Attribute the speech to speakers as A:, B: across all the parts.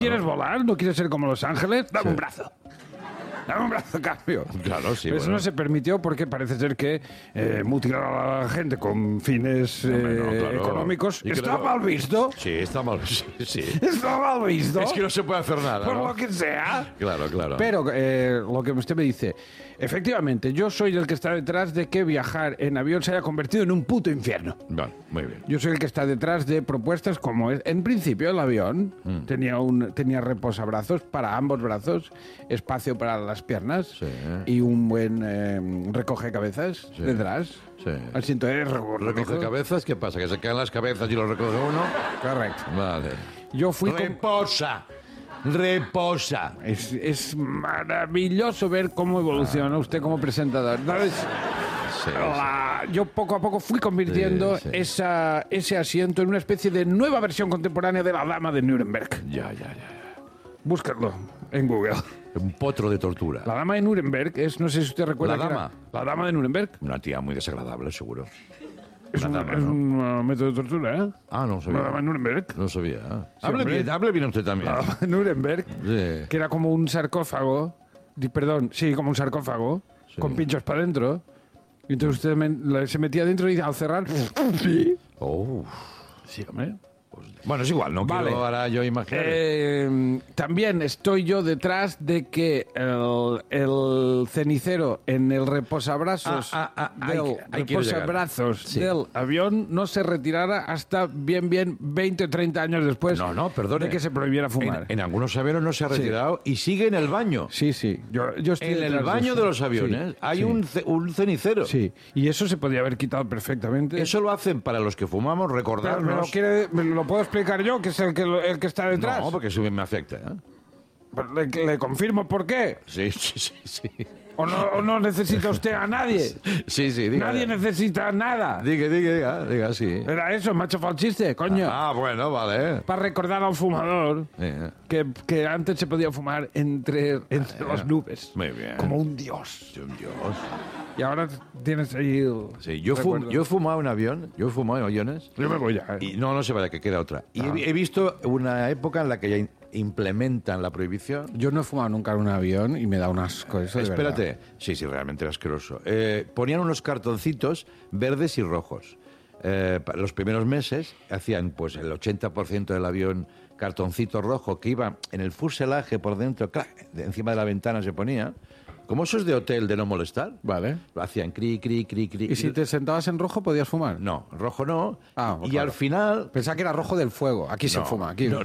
A: ¿Quieres volar? ¿No quieres ser como Los Ángeles? Dame un brazo. Dame un brazo a cambio.
B: Claro, sí.
A: Pero eso no se permitió porque parece ser que mutilar a la gente con fines económicos está mal visto.
B: Sí, está mal visto. Sí.
A: Está mal visto.
B: Es que no se puede hacer nada,
A: Por
B: ¿no?
A: lo que sea.
B: Claro.
A: Pero lo que usted me dice, efectivamente, yo soy el que está detrás de que viajar en avión se haya convertido en un puto infierno.
B: Vale, muy bien.
A: Yo soy el que está detrás de propuestas como en principio el avión tenía reposabrazos para ambos brazos, espacio para las piernas y un buen recoge cabezas detrás.
B: Sí.
A: Asiento de
B: ¿Recoge cabezas? ¿Qué pasa? ¿Que se caen las cabezas y lo recoge uno?
A: Correcto.
B: Vale.
A: Yo fui
B: Reposa.
A: Es maravilloso ver cómo evoluciona usted como presentador. ¿Sabes?
B: Sí.
A: Yo poco a poco fui convirtiendo ese asiento en una especie de nueva versión contemporánea de la Dama de Nuremberg.
B: Ya.
A: Búscalo en Google.
B: Un potro de tortura.
A: La Dama de Nuremberg es, no sé si usted recuerda.
B: ¿La
A: que
B: dama?
A: La Dama de Nuremberg.
B: Una tía muy desagradable, seguro.
A: Es
B: Una dama,
A: es
B: ¿no?
A: un método de tortura, ¿eh?
B: Ah, no
A: La
B: sabía.
A: Dama de Nuremberg.
B: No sabía.
A: Sí, hombre.
B: Hable bien usted también.
A: La Dama de Nuremberg,
B: Sí.
A: que era como un sarcófago. Como un sarcófago, con pinchos para adentro. Y entonces usted se metía dentro y al cerrar.
B: Oh.
A: Sí, hombre.
B: Bueno, es igual, no
A: Vale.
B: quiero ahora yo imaginar.
A: También estoy yo detrás de que el cenicero en el reposabrazos
B: ahí quiero
A: reposabrazos
B: Sí.
A: del avión no se retirara hasta bien 20 o 30 años después
B: No, perdone.
A: de que se prohibiera fumar.
B: En algunos aviones no se ha retirado y sigue en el baño.
A: Sí. Yo estoy
B: En el
A: detrás
B: baño
A: eso.
B: de los aviones
A: Sí,
B: hay
A: sí.
B: un cenicero.
A: Sí, y eso se podía haber quitado perfectamente.
B: Eso lo hacen para los que fumamos,
A: Pero
B: recordarnos.
A: me lo puedo explicar yo, que es el que está detrás.
B: No, porque eso me afecta. ¿eh?
A: Pero le confirmo por qué.
B: Sí.
A: ¿O no necesita usted a nadie?
B: Sí, diga.
A: Nadie necesita nada.
B: Diga, sí.
A: Era eso, macho falchiste, coño.
B: Ah, bueno, vale.
A: Para recordar al fumador que antes se podía fumar entre las nubes.
B: Muy bien.
A: Como un dios.
B: Dios.
A: Y ahora tienes ahí...
B: Sí, yo
A: recuerdo.
B: he fumado en avión, yo he fumado en aviones.
A: Yo me voy ya.
B: Y no se vaya, que queda otra. Y he visto una época en la que ya implementan la prohibición.
A: Yo no he fumado nunca en un avión y me da un asco eso, de
B: Espérate.
A: verdad.
B: Sí, realmente era asqueroso. Ponían unos cartoncitos verdes y rojos. Los primeros meses hacían pues el 80% del avión cartoncito rojo que iba en el fuselaje por dentro, encima de la ventana se ponía. Como eso es de hotel de no molestar.
A: Vale.
B: Lo hacían cri.
A: ¿Y si te sentabas en rojo podías fumar?
B: No, rojo no.
A: Ah,
B: y
A: claro.
B: al final...
A: Pensaba que era rojo del fuego. Aquí se
B: No,
A: fuma, aquí.
B: No.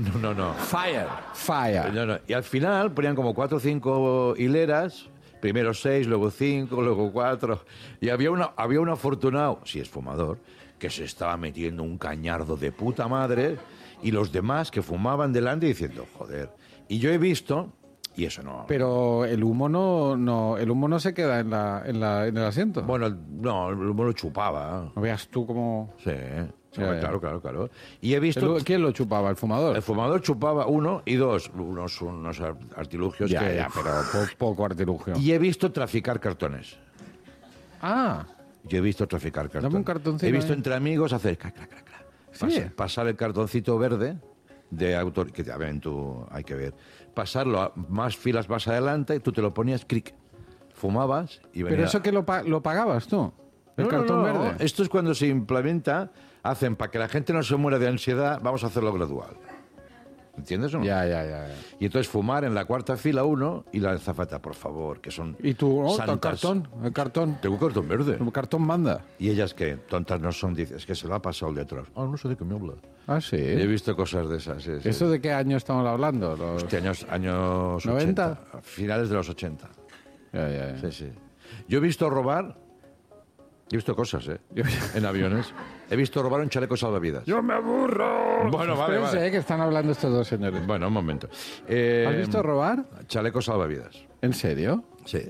A: Fire.
B: No. Y al final ponían como 4 o 5 hileras, primero 6, luego 5, luego 4. Y había un afortunado, si es fumador, que se estaba metiendo un cañardo de puta madre y los demás que fumaban delante diciendo, joder. Y yo he visto, y eso no...
A: Pero el humo el humo no se queda en el asiento.
B: Bueno, no, el humo lo chupaba.
A: No veas tú cómo...
B: Sí,
A: Ya.
B: claro. Y he visto...
A: ¿Quién lo chupaba? ¿El fumador?
B: El fumador chupaba 1 y 2, unos artilugios que...
A: pero poco artilugio.
B: Y he visto traficar cartones.
A: Ah,
B: Yo he visto traficar cartones.
A: Dame un cartoncito,
B: He visto entre amigos hacer crac.
A: Sí.
B: Pasar el cartoncito verde de autor, que ya ven tú, hay que ver. Pasarlo a más filas más adelante, tú te lo ponías, clic. Fumabas y venía...
A: pero eso que lo pagabas tú. El
B: No,
A: cartón
B: no.
A: verde.
B: Esto es cuando se implementa, hacen para que la gente no se muera de ansiedad, vamos a hacerlo gradual. ¿Entiendes o no?
A: Ya.
B: Y entonces fumar en la cuarta fila uno y la azafata, por favor, que son
A: ¿Y tú? El
B: santas.
A: cartón.
B: Tengo cartón verde.
A: El cartón manda.
B: Y ellas que tontas no son, dices, es que se lo ha pasado el de atrás. Ah, no sé de qué me habla.
A: Ah, sí.
B: He visto cosas de esas. Sí.
A: ¿Eso de qué año estamos hablando? Los...
B: Hostia, años
A: 90.
B: 80. Finales de los 80.
A: Ya.
B: Sí. Yo he visto robar... He visto cosas, en aviones. He visto robar un chaleco salvavidas.
A: ¡Yo me aburro!
B: Bueno,
A: Espérense, que están hablando estos dos señores.
B: Bueno, un momento.
A: ¿Has visto robar?
B: Chaleco salvavidas.
A: ¿En serio?
B: Sí.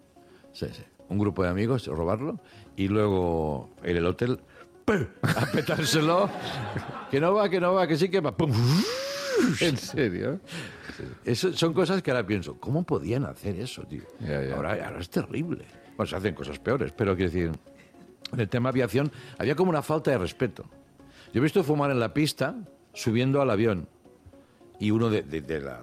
B: Un grupo de amigos, robarlo, y luego en el hotel, ¡pum!, a petárselo. Que no va, que sí que va. ¡Pum!
A: ¿En serio?
B: Eso son cosas que ahora pienso, ¿cómo podían hacer eso, tío?
A: Ya.
B: Ahora es terrible. Bueno, se hacen cosas peores, pero quiero decir, en el tema aviación había como una falta de respeto. Yo he visto fumar en la pista subiendo al avión. y uno de